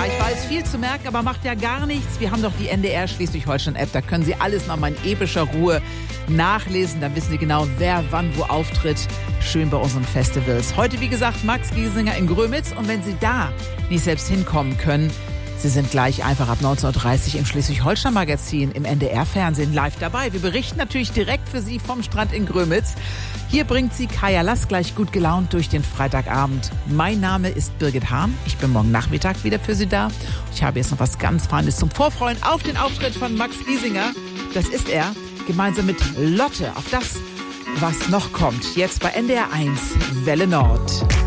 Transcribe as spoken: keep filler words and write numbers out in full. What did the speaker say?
Ja, ich weiß, viel zu merken, aber macht ja gar nichts. Wir haben doch die N D R Schleswig-Holstein-App. Da können Sie alles nochmal in epischer Ruhe nachlesen. Dann wissen Sie genau, wer wann wo auftritt. Schön bei unseren Festivals. Heute, wie gesagt, Max Giesinger in Grömitz. Und wenn Sie da nicht selbst hinkommen können, Sie sind gleich einfach ab neunzehn Uhr dreißig im Schleswig-Holstein-Magazin im N D R-Fernsehen live dabei. Wir berichten natürlich direkt für Sie vom Strand in Grömitz. Hier bringt Sie Kaya Lass gleich gut gelaunt durch den Freitagabend. Mein Name ist Birgit Hahn. Ich bin morgen Nachmittag wieder für Sie da. Ich habe jetzt noch was ganz Feines zum Vorfreuen auf den Auftritt von Max Giesinger. Das ist er, gemeinsam mit Lotte, auf das, was noch kommt. Jetzt bei N D R eins, Welle Nord.